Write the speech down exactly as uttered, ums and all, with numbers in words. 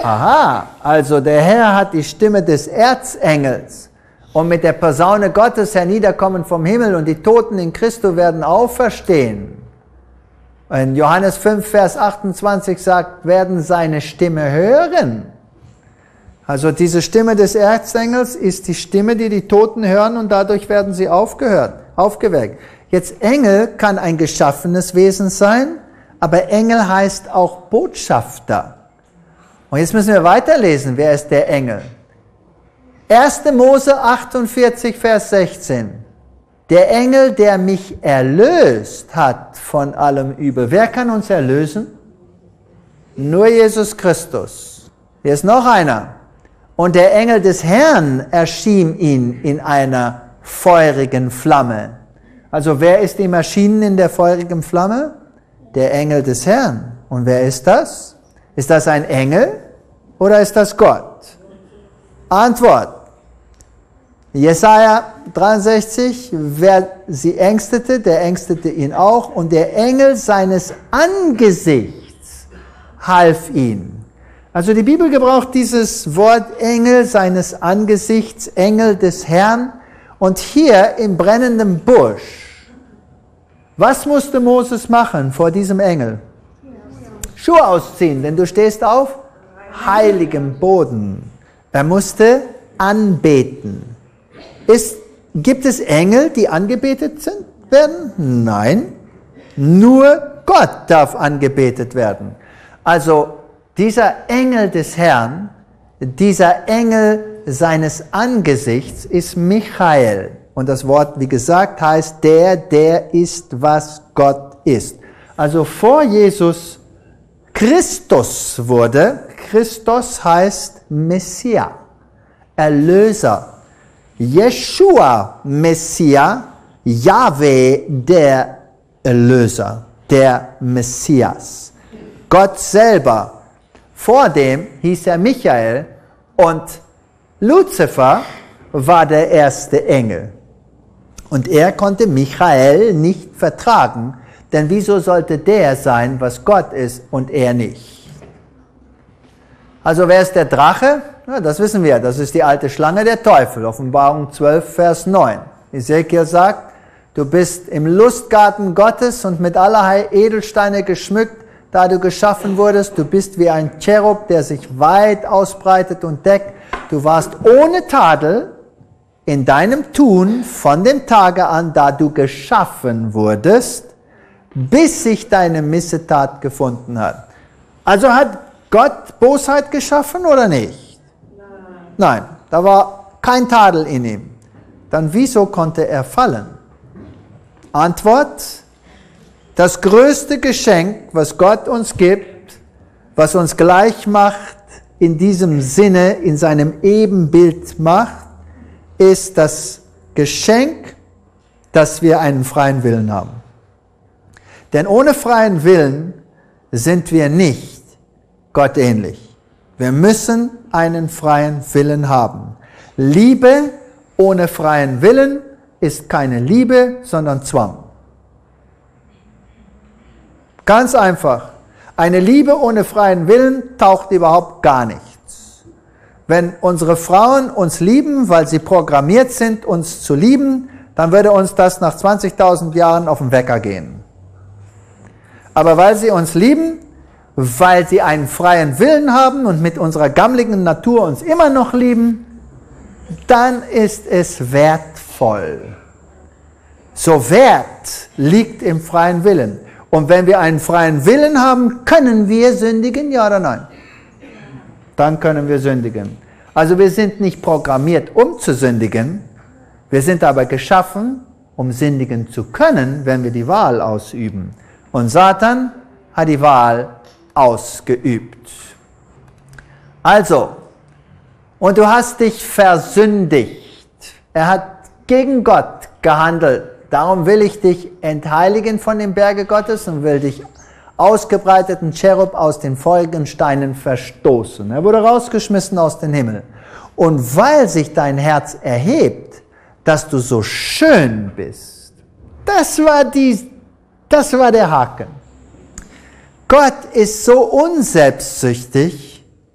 Aha, also der Herr hat die Stimme des Erzengels und mit der Posaune Gottes herniederkommen vom Himmel und die Toten in Christo werden auferstehen. In Johannes fünf, Vers achtundzwanzig sagt, werden seine Stimme hören. Also diese Stimme des Erzengels ist die Stimme, die die Toten hören und dadurch werden sie aufgehört, aufgeweckt. Jetzt Engel kann ein geschaffenes Wesen sein, aber Engel heißt auch Botschafter. Und jetzt müssen wir weiterlesen, wer ist der Engel? erster Mose achtundvierzig, Vers sechzehn. Der Engel, der mich erlöst hat von allem Übel. Wer kann uns erlösen? Nur Jesus Christus. Hier ist noch einer. Und der Engel des Herrn erschien ihm in einer feurigen Flamme. Also wer ist ihm erschienen in der feurigen Flamme? Der Engel des Herrn. Und wer ist das? Ist das ein Engel oder ist das Gott? Antwort. Jesaja dreiundsechzig, wer sie ängstete, der ängstete ihn auch. Und der Engel seines Angesichts half ihm. Also die Bibel gebraucht dieses Wort Engel seines Angesichts, Engel des Herrn. Und hier im brennenden Busch, was musste Moses machen vor diesem Engel? Schuhe ausziehen, denn du stehst auf heiligem Boden. Er musste anbeten. Ist, gibt es Engel, die angebetet sind, werden? Nein. Nur Gott darf angebetet werden. Also dieser Engel des Herrn, dieser Engel seines Angesichts ist Michael. Und das Wort, wie gesagt, heißt der, der ist, was Gott ist. Also vor Jesus Christus wurde, Christus heißt Messias, Erlöser. Jeshua, Messias, Jahwe, der Erlöser, der Messias. Gott selber. Vor dem hieß er Michael und Luzifer war der erste Engel. Und er konnte Michael nicht vertragen, denn wieso sollte der sein, was Gott ist und er nicht? Also wer ist der Drache? Ja, das wissen wir, das ist die alte Schlange, der Teufel. Offenbarung zwölf, Vers neun. Ezekiel sagt, du bist im Lustgarten Gottes und mit allerlei Edelsteine geschmückt, da du geschaffen wurdest. Du bist wie ein Cherub, der sich weit ausbreitet und deckt. Du warst ohne Tadel in deinem Tun von dem Tage an, da du geschaffen wurdest, bis sich deine Missetat gefunden hat. Also hat Gott Bosheit geschaffen oder nicht? Nein. Nein, da war kein Tadel in ihm. Dann wieso konnte er fallen? Antwort: Das größte Geschenk, was Gott uns gibt, was uns gleich macht, in diesem Sinne, in seinem Ebenbild macht, ist das Geschenk, dass wir einen freien Willen haben. Denn ohne freien Willen sind wir nicht Gott ähnlich. Wir müssen einen freien Willen haben. Liebe ohne freien Willen ist keine Liebe, sondern Zwang. Ganz einfach. Eine Liebe ohne freien Willen taucht überhaupt gar nichts. Wenn unsere Frauen uns lieben, weil sie programmiert sind, uns zu lieben, dann würde uns das nach zwanzigtausend Jahren auf den Wecker gehen. Aber weil sie uns lieben, weil sie einen freien Willen haben und mit unserer gammeligen Natur uns immer noch lieben, dann ist es wertvoll. So Wert liegt im freien Willen. Und wenn wir einen freien Willen haben, können wir sündigen, ja oder nein? Dann können wir sündigen. Also wir sind nicht programmiert, um zu sündigen, wir sind aber geschaffen, um sündigen zu können, wenn wir die Wahl ausüben. Und Satan hat die Wahl ausgeübt. Also, und du hast dich versündigt. Er hat gegen Gott gehandelt. Darum will ich dich entheiligen von dem Berge Gottes und will dich ausgebreiteten Cherub aus den feurigen Steinen verstoßen. Er wurde rausgeschmissen aus dem Himmel. Und weil sich dein Herz erhebt, dass du so schön bist, das war, die, das war der Haken. Gott ist so unselbstsüchtig,